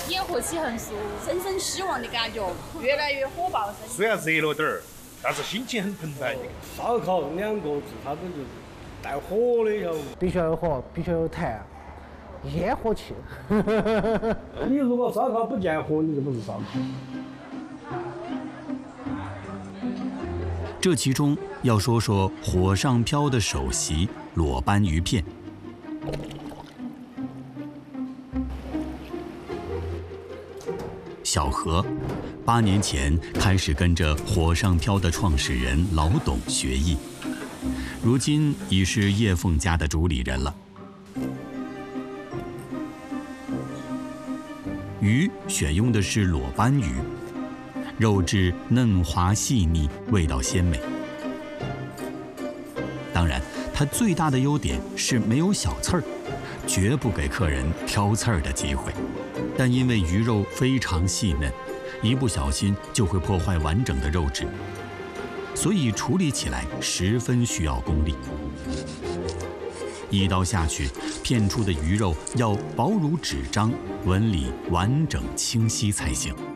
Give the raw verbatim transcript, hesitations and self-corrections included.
烟火气很足， 生生希望的感觉，越来越火爆。 虽然热了点儿，但是心情很澎湃。 烧烤两个字，它本就是带火的，晓得不？ 必须要有火，必须要有炭，烟火气。 你如果烧烤不见火，你就不是烧烤。 这其中要说说火上漂的首席裸斑鱼片。小何八年前开始跟着火上漂的创始人老董学艺，如今已是叶凤家的主理人了。鱼选用的是裸斑鱼，肉质嫩滑细腻，味道鲜美。当然，它最大的优点是没有小刺儿，绝不给客人挑刺儿的机会。但因为鱼肉非常细嫩，一不小心就会破坏完整的肉质，所以处理起来十分需要功力。一刀下去，片出的鱼肉要薄如纸张，纹理完整清晰才行。